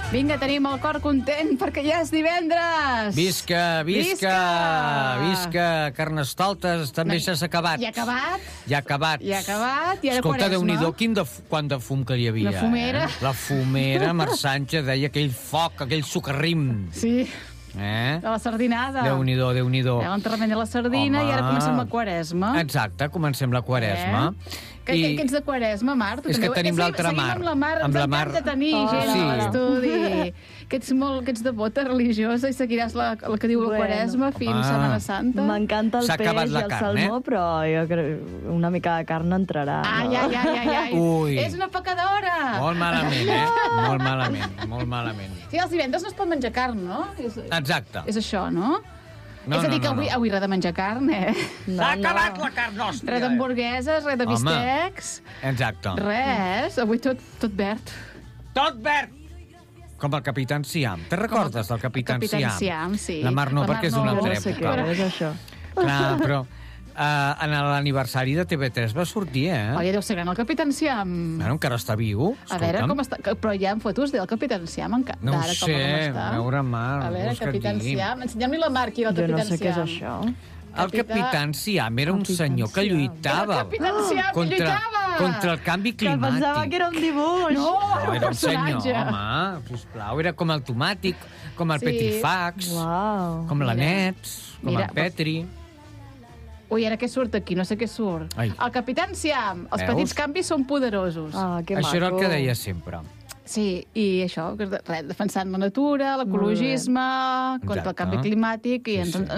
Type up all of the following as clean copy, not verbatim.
Vinga, tenim el cor content perquè ja és divendres. Visca, visca, visca, Carnestoltes, també ja s'ha acabat. Ja ha acabat. Ja ha acabat. Ja ha acabat, i ara Escolta, Quaresma. Déu-n'hi-do, quant de fum que hi havia. La fumera. La fumera, Marc Sánchez deia aquell foc, aquell socarrim. Sí, de la sardinada. Déu-n'hi-do, Déu-n'hi-do. L'enterrament de la sardina. Home. I ara comencem la Quaresma. Exacte, comencem la Quaresma. Què ets de Quaresma, Mar? És que tenim l'altra Mar. Seguim amb la Mar. Amb la Ens Mar. encanta tenir gent Sí. a l'estudi. Que ets devota religiosa i seguiràs la que diu la Quaresma fins Setmana Santa. M'encanta el S'ha peix acabat i la el carn, salmó, però jo crec una mica de carn entrarà. Ai, no? ai. Ui. És una pecadora. Molt malament, Molt malament, molt malament. Sí, els divendres no es pot menjar carn, no? Exacte. És això, no? No, és a dir, que no. avui res de menjar carn, S'ha acabat la carn nostra. Res d'hamburgueses, res de Home. bistecs, Exacte. res. Avui tot verd. Tot verd! Com el Capitán Siam. Te recordes del Capitán Siam? Siam, sí. La Mar no, La Mar perquè és no. d'una Jo altra no sé època. què és això. Clar, però en l'aniversari de TV3 va sortir, Oi, deu ser gran el Capitán Siam. Bueno, encara està viu. A veure Escolta'm. com està. Però hi ha fotos del Capitán Siam encara. No ho com sé, està. a veure, Mar, A veure, vols que et Capitán digui? Siam. Ensenyem-li la Mar, qui era el Jo no Capitán sé què és Siam. això. El Capitán Siam era un senyor que Siam. lluitava El Capitán Siam, que lluitava! contra el canvi Que climàtic. pensava que era un dibuix. No, No, era un senyor, personatge. home, sisplau. Era com el Tomàtic, com el Sí. Petrifax, Uau. com la Mira. Nets, com Mira, el Petri. Ui, ara què surt aquí? No sé què surt. Ai. El Capitán Siam. Els Veus? petits canvis són poderosos. Ah, que Això era el maco. que deia sempre. Sí, i això, res, defensant la natura, l'ecologisme, contra el Exacte. canvi climàtic, i Sí,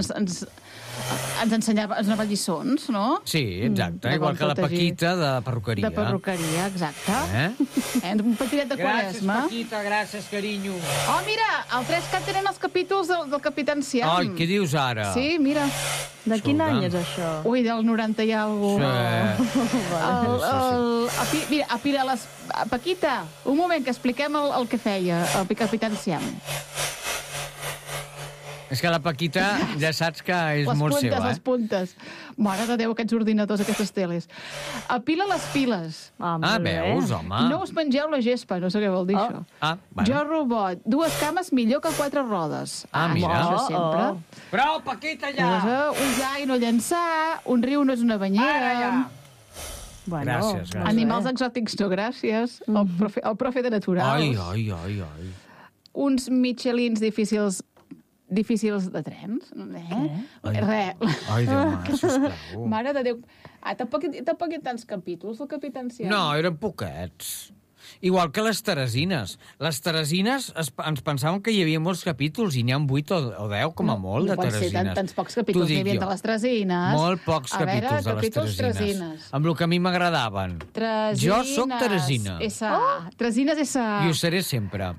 ens ensenyava, ens donava lliçons, no? Sí, exacte. de Igual com que la protegir. Paquita de perruqueria. De perruqueria, exacte. Un petitet de Gràcies, Quaresma. Paquita, gràcies, carinyo. Oh, mira, el 3CAT tenen els capítols del Capitán Siam. Ai, què dius ara? Sí, mira. De quin Escolta. any és això? Ui, del 90 i alguna Sí. Mira, Paquita, un moment, que expliquem el que feia el Capitán Siam. És que la Paquita ja saps que és Les molt puntes, seva, les puntes. Mare de Déu, aquests ordinadors, aquestes teles. Apila les piles. Molt veus, bé. home. No us mengeu la gespa, no sé què vol dir això. Bueno. Jo, robot, 2 cames millor que 4 rodes. Mira. Això sempre. Prou, Paquita, Usar i no llençar, un riu no és una banyera. Bueno, Gràcies, gràcies. Animals exòtics, no, gràcies. El profe de naturals. Ai. Uns Michelins difícils de trens. Res. Ai, Déu meu, sisplau. Mare de Déu. Tampoc hi ha tants capítols, el Capitán Siam. No, eren poquets. Igual que les Teresines. Les Teresines ens pensàvem que hi havia molts capítols i n'hi ha 8 o 10, com a molt, de No pot ser Teresines. tants pocs capítols hi havia de les Teresines. Molt pocs A veure, capítols de les capítols Teresines. Amb el que a mi m'agradaven. Teresines. Jo sóc Teresina. S.A. Teresines S.A. I ho seré sempre.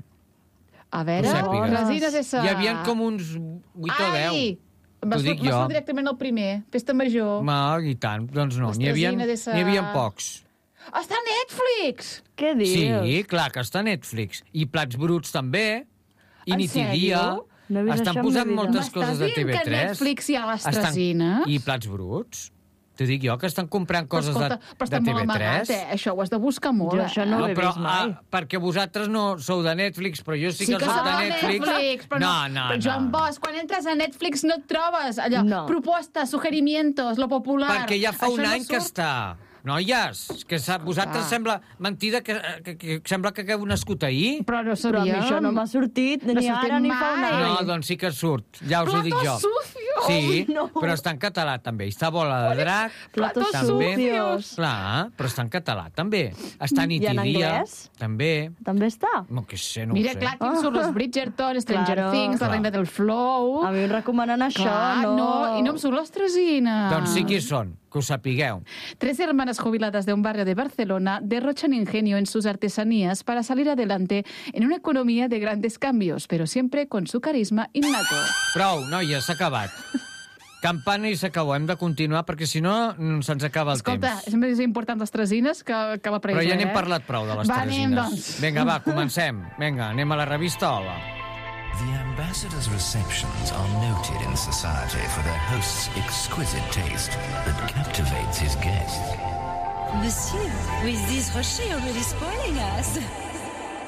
A veure, Ho sàpigues. Teresines S.A. Hi havia com uns 8 o 10. Ai! T'ho dic Va jo. ser directament el primer. Festa Major. I tant. Doncs no, Les n'hi havia Teresines pocs. Està a Netflix! Què dius? Sí, clar, que està a Netflix. I Plats Bruts també. I En Nit i Dia. sèrio? No he vist Estan això en posant ma vida. moltes coses de M'estàs dient TV3. que a Netflix hi ha les Teresines? I Plats Bruts. T'ho dic jo, que estan comprant coses Però de està molt TV3. amagat, Això ho has de buscar molt, Jo això no ho he però, vist mai. perquè vosaltres no sou de Netflix, però jo sí que som soc de Netflix. però però Joan Bosch, quan entres a Netflix no et trobes allò, No. propostes, sugerimientos, lo popular. Perquè ja fa Això un no any que surt. està. Noies, que vosaltres sembla mentida que sembla que hagueu nascut ahir. Però no Però a mi sabíem. això no m'ha sortit No ni ha sortit ara ni fa un mai. any. No, doncs sí que surt, ja us ho dic jo. Platos sucios! Sí, no. però està en català també. Està Bola de Drac, Platos també. sucios. Clar, però està en català també. Està Nit I en i Dia, anglès? també. També està? No, què sé, no Mira, ho sé. clar, quins són los Bridgerton, Stranger Claro. Things, La Clar. Reina del Flow... A mi em recomanen això, Clar, no... I no em surt les Teresines. Doncs sí qui són, que ho sapigueu. 3 hermanas jubiladas de un barrio de Barcelona derrochan ingenio en sus artesanías para salir adelante en una economía de grandes cambios, pero siempre con su carisma innato. Prou, noia, s'ha acabat. Campana i s'acabó. Hem de continuar perquè si no se'ns acaba el Escolta, temps. és més important les Teresines que la presa, Però ja n'hem parlat prou de les Va, anem, Teresines. doncs. Vinga, va, comencem. Vinga, anem a la revista Hola. The ambassador's receptions are noted in society for their host's exquisite taste that captivates his guests. Monsieur, with these rochers already spoiling us.